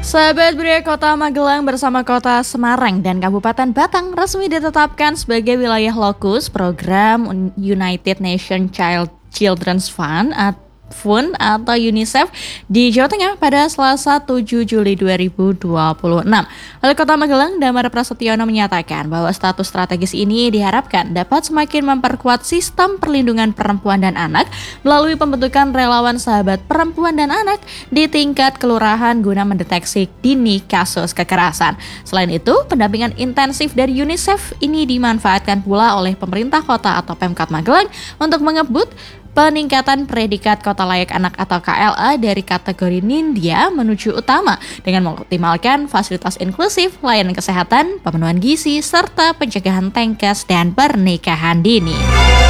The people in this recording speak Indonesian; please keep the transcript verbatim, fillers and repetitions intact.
Sahabat Beria, Kota Magelang bersama Kota Semarang dan Kabupaten Batang resmi ditetapkan sebagai wilayah lokus program United Nations Child Children's Fund atau Fund atau UNICEF di Jawa Tengah pada Selasa tujuh Juli dua ribu dua puluh enam. Wali Kota Magelang, Damar Prasetyono menyatakan bahwa status strategis ini diharapkan dapat semakin memperkuat sistem perlindungan perempuan dan anak melalui pembentukan relawan sahabat perempuan dan anak di tingkat kelurahan guna mendeteksi dini kasus kekerasan. Selain itu, pendampingan intensif dari UNICEF ini dimanfaatkan pula oleh pemerintah kota atau Pemkab Magelang untuk mengebut peningkatan predikat Kota Layak Anak atau K L A dari kategori Nindya menuju utama dengan mengoptimalkan fasilitas inklusif, layanan kesehatan, pemenuhan gizi, serta pencegahan tengkes dan pernikahan dini.